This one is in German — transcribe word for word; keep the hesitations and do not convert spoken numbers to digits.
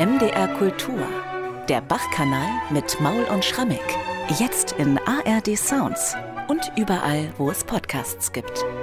M D R Kultur. Der Bach-Kanal mit Maul und Schrammeck. Jetzt in A R D Sounds und überall, wo es Podcasts gibt.